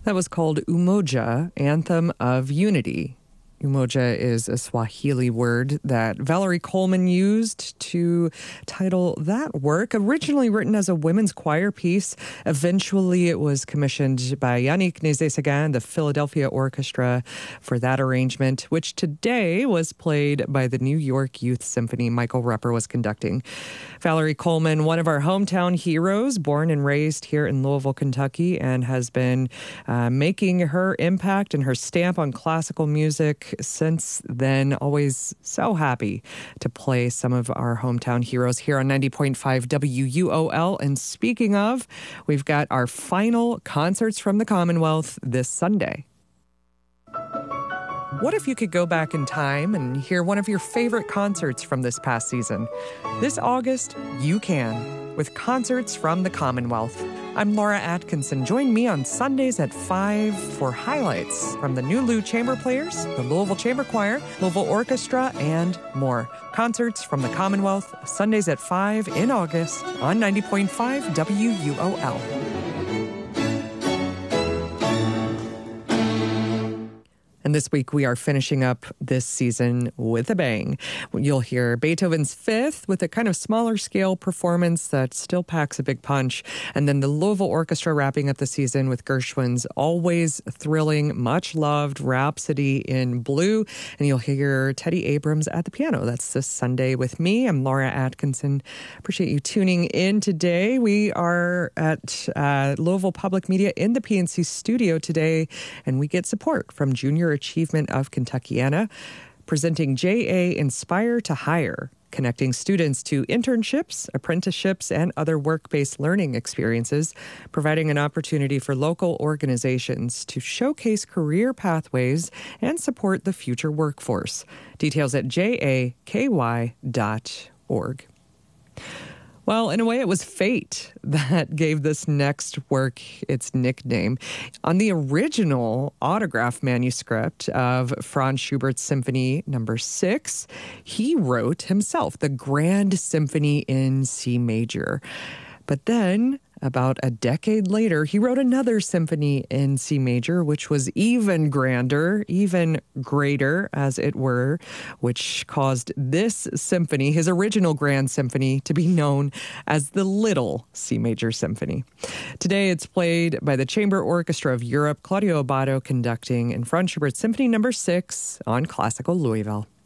That was called Umoja, Anthem of Unity. Umoja is a Swahili word that Valerie Coleman used to title that work, originally written as a women's choir piece. Eventually, it was commissioned by Yannick Nézet-Séguin, the Philadelphia Orchestra, for that arrangement, which today was played by the New York Youth Symphony. Michael Rupper was conducting. Valerie Coleman, one of our hometown heroes, born and raised here in Louisville, Kentucky, and has been making her impact and her stamp on classical music since then. Always so happy to play some of our hometown heroes here on 90.5 WUOL. And speaking of, we've got our final concerts from the Commonwealth this Sunday. What if you could go back in time and hear one of your favorite concerts from this past season? This August, you can, with concerts from the Commonwealth. I'm Laura Atkinson. Join me on Sundays at 5 for highlights from the New Lou Chamber Players, the Louisville Chamber Choir, Louisville Orchestra, and more. Concerts from the Commonwealth, Sundays at 5 in August on 90.5 WUOL. And this week, we are finishing up this season with a bang. You'll hear Beethoven's Fifth with a kind of smaller scale performance that still packs a big punch. And then the Louisville Orchestra wrapping up the season with Gershwin's always thrilling, much loved Rhapsody in Blue. And you'll hear Teddy Abrams at the piano. That's this Sunday with me. I'm Laura Atkinson. Appreciate you tuning in today. We are at Louisville Public Media in the PNC studio today, and we get support from Junior Achievement of Kentuckiana, presenting JA Inspire to Hire, connecting students to internships, apprenticeships, and other work-based learning experiences, providing an opportunity for local organizations to showcase career pathways and support the future workforce. Details at jaky.org. Well, in a way, it was fate that gave this next work its nickname. On the original autograph manuscript of Franz Schubert's Symphony No. 6, he wrote himself the Grand Symphony in C major. But then, about a decade later, he wrote another symphony in C major, which was even grander, even greater, as it were, which caused this symphony, his original Grand Symphony, to be known as the Little C Major Symphony. Today, it's played by the Chamber Orchestra of Europe, Claudio Abbado conducting, and Franz Schubert's Symphony No. 6 on Classical Louisville.